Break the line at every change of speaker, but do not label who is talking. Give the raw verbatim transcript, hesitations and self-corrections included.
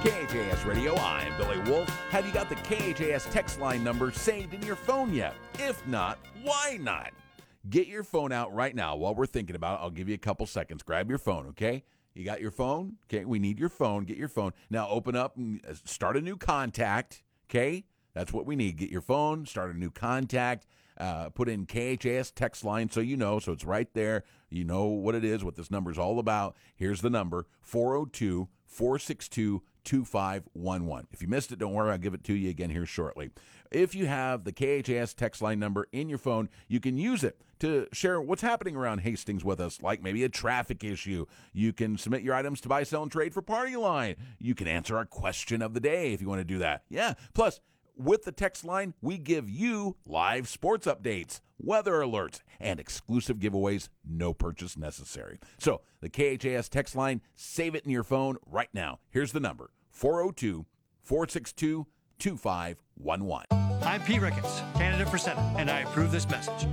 K H A S Radio, I'm Billy Wolf. Have you got the K H A S text line number saved in your phone yet? If not, why not? Get your phone out right now while we're thinking about it. I'll give you a couple seconds. Grab your phone, okay? You got your phone? Okay, we need your phone. Get your phone. Now open up and start a new contact, okay? That's what we need. Get your phone, start a new contact, uh, put in K H A S text line so you know, so it's right there. You know what it is, what this number is all about. Here's the number, four oh two, four six two, two five one one. If you missed it, don't worry, I'll give it to you again here shortly. If you have the K H A S text line number in your phone, you can use it to share what's happening around Hastings with us, like maybe a traffic issue. You can submit your items to buy, sell, and trade for Party Line. You can answer our question of the day if you want to do that. Yeah, plus, with the text line, we give you live sports updates, weather alerts, and exclusive giveaways, no purchase necessary. So, the K H A S text line, save it in your phone right now. Here's the number, four oh two, four six two, two five one one.
I'm Pete Ricketts, candidate for Senate, and I approve this message.